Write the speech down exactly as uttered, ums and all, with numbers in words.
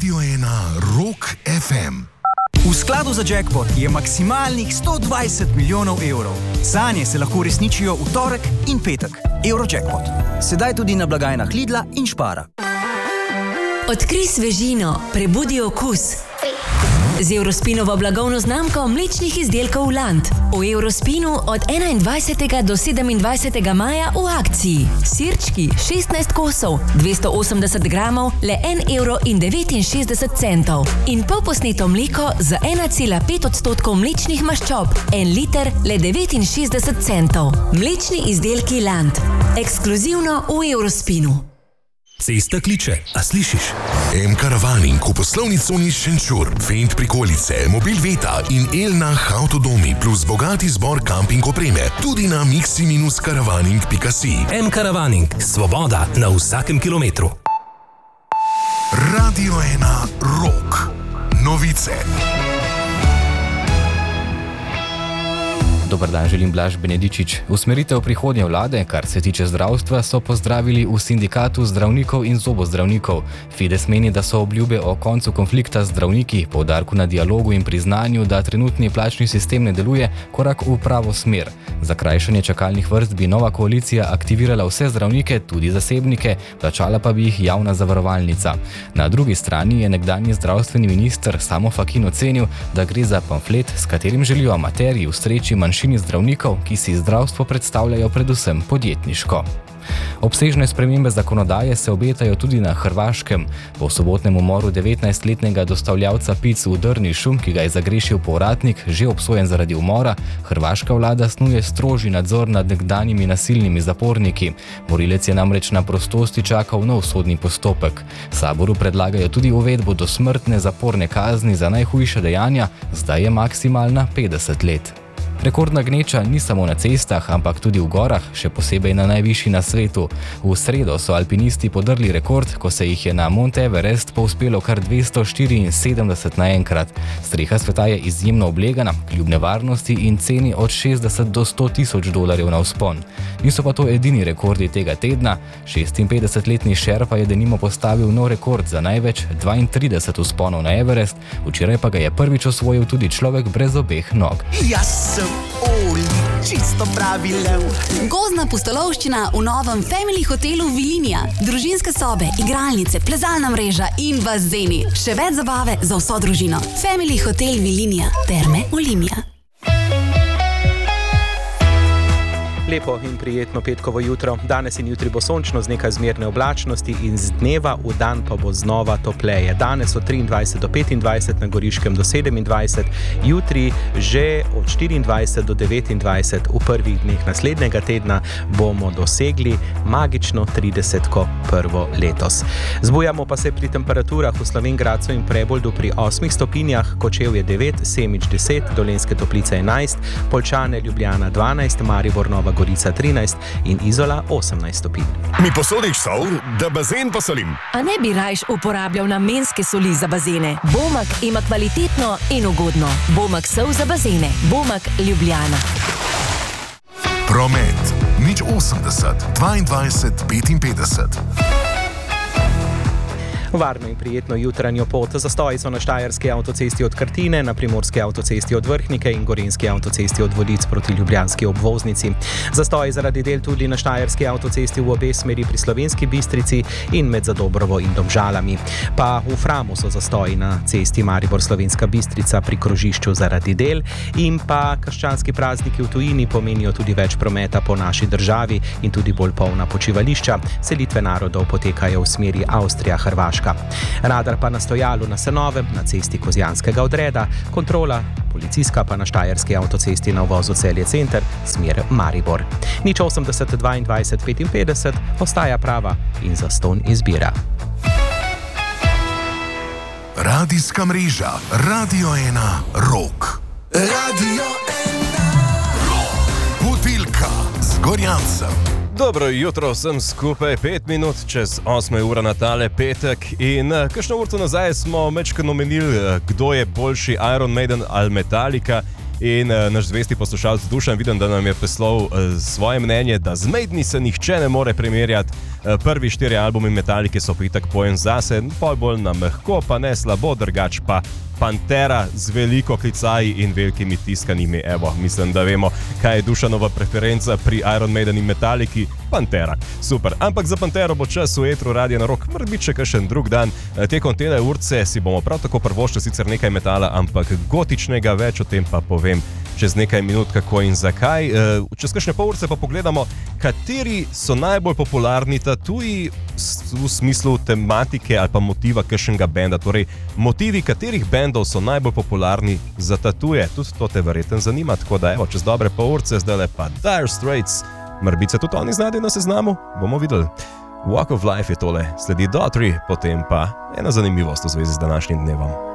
Radio ena Rock ef em. V skladu za jackpot je maksimalnih sto dvajset milijonov evrov. Sanje se lahko resničijo v torek in petek. Eurojackpot. Sedaj tudi na blagajnah Lidla in Spara. Odkrij svežino, prebudi okus. Z Eurospinovo blagovno znamko mlečnih izdelkov Land. V Eurospinu od enaindvajsetega do sedemindvajsetega maja v akciji. Sirčki šestnajst kosov, dvesto osemdeset gramov, le en evro in devetinšestdeset centov. In polposneto mleko za ena cela pet odstotkov mlečnih maščob. En liter, le devetinšestdeset centov. Mlečni izdelki Land. Ekskluzivno v Eurospinu. Cesta kliče, a slišiš? M-Karavaning v poslovni coni Šenčur, Fendt prikolice, Mobil Veta in Elnah Avtodomi plus bogat izbor kamping opreme tudi na mixi minus karavaning pika si. M-Karavaning, svoboda na vsakem kilometru. Radio ena Rock. Novice. Dobar dan, želim Blaž Benedičič. Usmeritev prihodnje vlade, kar se tiče zdravstva, so pozdravili v sindikatu zdravnikov in zobozdravnikov. Fides meni, da so obljube o koncu konflikta z zdravniki, poudarku na dialogu in priznanju, da trenutni plačni sistem ne deluje, korak v pravo smer. Za krajšanje čakalnih vrst bi nova koalicija aktivirala vse zdravnike, tudi zasebnike, plačala pa bi jih javna zavarovalnica. Na drugi strani je nekdanji zdravstveni minister Samo Fakin ocenil, da gre za pamflet, s katerim želijo amaterji ustreči manjšini zdravnikov, ki si zdravstvo predstavljajo predvsem podjetniško. Obsežne spremembe zakonodaje se obetajo tudi na Hrvaškem. Po sobotnem umoru devetnajstletnega dostavljavca pic v Drnišu, ki ga je zagrešil povratnik, že obsojen zaradi umora, hrvaška vlada snuje strožji nadzor nad nekdanjimi nasilnimi zaporniki. Morilec je namreč na prostosti čakal nov sodni postopek. Saboru predlagajo tudi uvedbo dosmrtne zaporne kazni za najhujša dejanja, zdaj je maksimalna petdeset let. Rekordna gneča ni samo na cestah, ampak tudi v gorah, še posebej na najvišji na svetu. V sredo so alpinisti podrli rekord, ko se jih je na Mount Everest povzpelo kar dvesto štiriinsedemdeset naenkrat. Streha sveta je izjemno oblegana, kljub nevarnosti in ceni od šestdeset do sto tisoč dolarjev na vzpon. Niso pa to edini rekordi tega tedna. šestinpetdesetletni Sherpa je denimo postavil nov rekord za največ dvaintrideset vzponov na Everest, včeraj pa ga je prvič osvojil tudi človek brez obeh nog. Jaz sem Oli, čisto pravi lev. Gozdna pustolovščina v novem Family hotelu Vilinija. Družinske sobe, igralnice, plezalna mreža in bazeni. Še več zabave za vso družino. Family hotel Vilinija. Terme Olimia. Lepo in prijetno petkovo jutro. Danes in jutri bo sončno z nekaj zmerne oblačnosti in z dneva v dan pa bo znova topleje. Danes od triindvajset do petindvajset, na Goriškem do sedemindvajset, jutri že od štiriindvajset do devetindvajset. V prvih dneh naslednjega tedna bomo dosegli magično tridesetko prvo letos. Zbujamo pa se pri temperaturah v Slovenj Gradcu in Preboldu pri osmih stopinjah, Kočevje devet, Semič deset, Dolenjske Toplice enajst, Poljčane, Ljubljana dvanajst, Maribor, Nova Gorica trinajst in Izola osemnajst stopinj. Mi posodiš sol, da bazen posolim. A ne bi rajš uporabljal namenske soli za bazene? Bomak ima kvalitetno in ugodno. Bomak sol za bazene. Bomak Ljubljana. Promet. Nič osemdeset, dvaindvajset, petinpetdeset. Varno in prijetno jutranjo pot. Zastoji so na Štajerski avtocesti od Krtine, na Primorski avtocesti od Vrhnike in Gorenjski avtocesti od Vodic proti ljubljanski obvoznici. Zastoji zaradi del tudi na Štajerski avtocesti v obe smeri pri Slovenski Bistrici in med Zadobrovo in Domžalami. Pa v Framu so zastoji na cesti Maribor-Slovenska Bistrica pri krožišču zaradi del in pa krščanski prazniki v tujini pomenijo tudi več prometa po naši državi in tudi bolj polna počivališča. Selitve narodov potekajo v smeri Avstrija-Hrvaška. Radar pa na stojalu na Senovem, na cesti Kozjanskega odreda, kontrola policijska pa na Štajerski avtocesti na uvozu Celje Center, smer Maribor. Nič osemdeset, dvaindvajset, petinpetdeset ostaja prava in zastonj izbira. Radijska mreža Radio ena Rock. Radio ena Rock. Budilka z Gorjancem. Dobro jutro vsem skupaj, pet minut čez osme ure na tale petek in kakšno urto nazaj smo mečkano omenili, kdo je boljši, Iron Maiden ali Metallica, in naš zvesti poslušalec Dušan, vidim, da nam je poslal svoje mnenje, da z Maideni se nihče ne more primerjati, Prvi štiri albumi Metalike so pa itak pojem zase, pol bolj na mehko, pa ne slabo, drugač pa Pantera z veliko klicaji in velikimi tiskanimi. Evo, mislim, da vemo, kaj je Dušanova preferenca pri Iron Maiden in Metaliki. Pantera. Super. Ampak za Pantero bo čas v etru Radia na Rock, mora biti še kakšen drug dan. Tekom tele urce si bomo prav tako prvošli sicer nekaj metala, ampak gotičnega, več o tem pa povem čez nekaj minut, kako in zakaj. Čez kakšne pol urce pa pogledamo, kateri so najbolj popularni tatuji v smislu tematike ali pa motiva kakšnega benda. Torej, motivi katerih bendov so najbolj popularni za tatuje. Tudi to te verjetno zanima, tako da evo, čez dobre pol urce, zdaj pa Dire Straits. Mrbice tudi oni znajdejo na seznamu, bomo videli. Walk of Life je tole, sledi Daughtry, potem pa ena zanimivost v zvezi z današnjim dnevom.